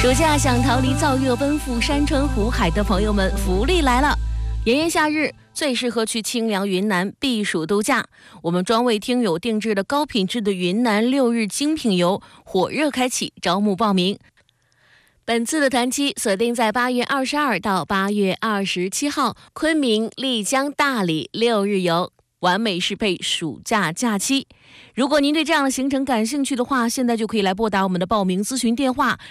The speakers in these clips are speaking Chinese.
暑假想逃离燥热奔赴山川湖海的朋友们，福利来了！炎炎夏日最适合去清凉云南避暑度假，我们专为听友定制的高品质的云南6日精品游火热开启招募报名。本次的团期锁定在8月22到8月27号，昆明、丽江、大理6日游，完美适配暑假假期。如果您对这样的行程感兴趣的话，现在就可以来拨打我们的报名咨询电话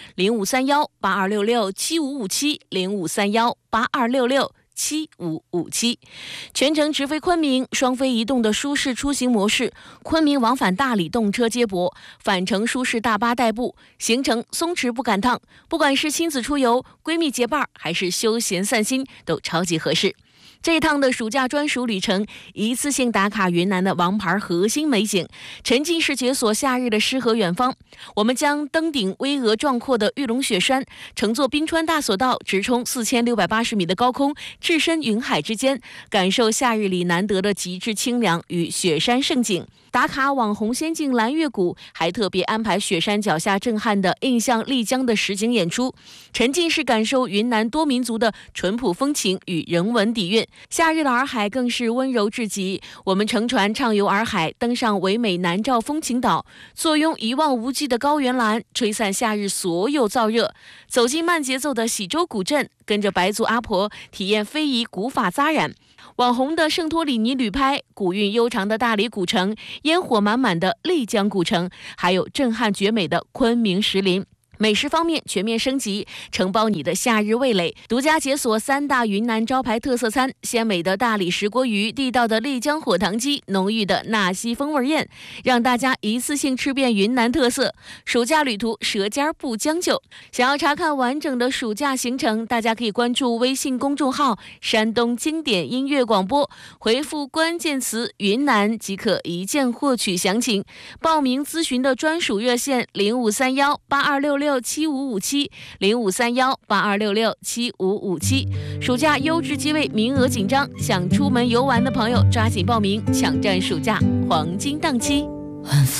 053182667557，053182667557，全程直飞昆明，双飞移动的舒适出行模式，昆明往返大理动车接驳，返程舒适大巴代步，行程松弛不赶趟，不管是亲子出游、闺蜜结伴还是休闲散心，都超级合适。这一趟的暑假专属旅程，一次性打卡云南的王牌核心美景，沉浸式解锁夏日的诗和远方。我们将登顶巍峨壮阔的玉龙雪山，乘坐冰川大索道直冲4680米的高空，置身云海之间，感受夏日里难得的极致清凉与雪山胜景。打卡网红仙境蓝月谷，还特别安排雪山脚下震撼的印象丽江的实景演出，沉浸式感受云南多民族的淳朴风情与人文底蕴。夏日的洱海更是温柔至极，我们乘船畅游洱海，登上唯美南诏风情岛，坐拥一望无际的高原蓝，吹散夏日所有燥热，走进慢节奏的喜洲古镇，跟着白族阿婆体验非遗古法扎染，网红的圣托里尼旅拍，古韵悠长的大理古城，烟火满满的丽江古城，还有震撼绝美的昆明石林。美食方面全面升级，承包你的夏日味蕾，独家解锁3大云南招牌特色餐：鲜美的大理石锅鱼，地道的丽江火塘鸡，浓郁的纳西风味宴，让大家一次性吃遍云南特色。暑假旅途舌尖不将就，想要查看完整的暑假行程，大家可以关注微信公众号山东经典音乐广播，回复关键词云南即可一键获取详情。报名咨询的专属热线053182667557，053182667557。暑假优质机位名额紧张，想出门游玩的朋友抓紧报名，抢占暑假黄金档期。 晚风